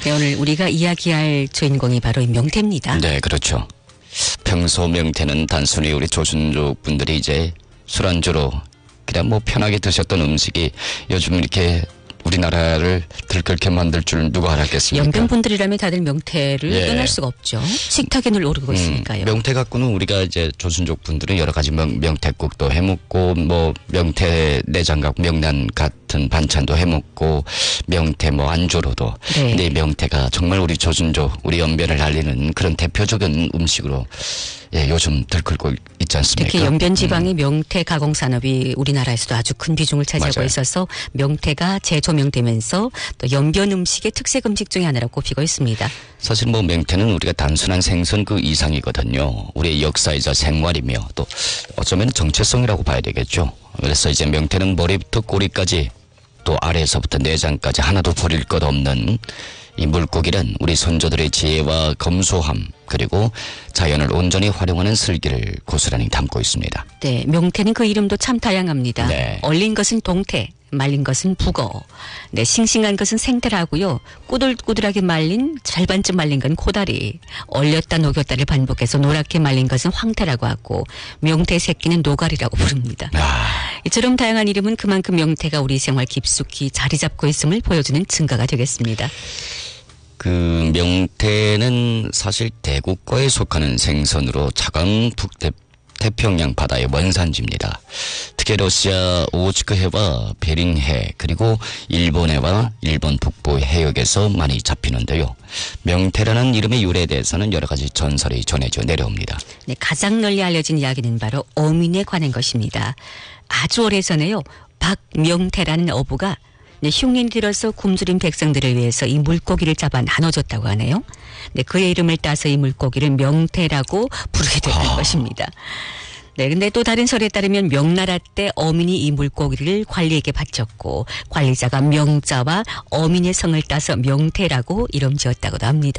네, 오늘 우리가 이야기할 주인공이 바로 이 명태입니다. 네, 그렇죠. 평소 명태는 단순히 우리 조선족 분들이 이제 술안주로 그냥 뭐 편하게 드셨던 음식이 요즘 이렇게 우리나라를 들끓게 만들 줄 누가 알았겠습니까? 연변분들이라면 다들 명태를 예. 떠날 수가 없죠. 식탁에 늘 오르고 있으니까요. 명태 갖고는 우리가 이제 조선족 분들은 여러 가지 명태국도 해먹고 뭐 명태 내장각 명란 같은 반찬도 해먹고 명태 뭐 안주로도. 네. 근데 이 명태가 정말 우리 조선족 우리 연변을 알리는 그런 대표적인 음식으로 예, 요즘 들끓고 있지 않습니까? 특히 연변 지방의 명태 가공 산업이 우리나라에서도 아주 큰 비중을 차지하고 맞아요. 있어서 명태가 재조명되면서 또 연변 음식의 특색 음식 중에 하나로 꼽히고 있습니다. 사실 뭐 명태는 우리가 단순한 생선 그 이상이거든요. 우리의 역사이자 생활이며 또 어쩌면 정체성이라고 봐야 되겠죠. 그래서 이제 명태는 머리부터 꼬리까지 또 아래에서부터 내장까지 하나도 버릴 것 없는 이 물고기는 우리 선조들의 지혜와 검소함 그리고 자연을 온전히 활용하는 슬기를 고스란히 담고 있습니다. 네, 명태는 그 이름도 참 다양합니다. 네. 얼린 것은 동태, 말린 것은 북어, 네, 싱싱한 것은 생태라고요. 꾸들꾸들하게 말린 절반쯤 말린 건 코다리, 얼렸다 녹였다를 반복해서 노랗게 말린 것은 황태라고 하고 명태 새끼는 노가리라고 부릅니다. 이처럼 다양한 이름은 그만큼 명태가 우리 생활 깊숙이 자리 잡고 있음을 보여주는 증거가 되겠습니다. 그 명태는 사실 대국과에 속하는 생선으로 차가운 태평양 바다의 원산지입니다. 특히 러시아 오호츠크해와 베링해 그리고 일본해와 일본 북부 해역에서 많이 잡히는데요. 명태라는 이름의 유래에 대해서는 여러 가지 전설이 전해져 내려옵니다. 네, 가장 널리 알려진 이야기는 바로 어민에 관한 것입니다. 아주 오래전에요. 박명태라는 어부가 흉년이 들어서 굶주린 백성들을 위해서 이 물고기를 잡아 나눠줬다고 하네요. 네, 그의 이름을 따서 이 물고기를 명태라고 부르게 됐던 것입니다. 네, 근데 또 다른 설에 따르면 명나라 때 어민이 이 물고기를 관리에게 바쳤고 관리자가 명자와 어민의 성을 따서 명태라고 이름 지었다고도 합니다.